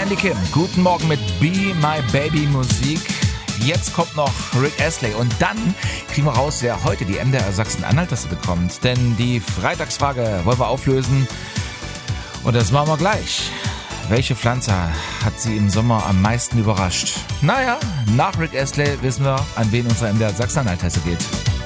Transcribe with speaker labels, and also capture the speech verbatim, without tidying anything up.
Speaker 1: Andy Kim, guten Morgen mit Be My Baby Musik. Jetzt kommt noch Rick Astley und dann kriegen wir raus, wer heute die M D R Sachsen-Anhalt bekommt. Denn die Freitagsfrage wollen wir auflösen und das machen wir gleich. Welche Pflanze hat sie im Sommer am meisten überrascht? Naja, nach Rick Astley wissen wir, an wen unsere M D R Sachsen-Anhalt geht.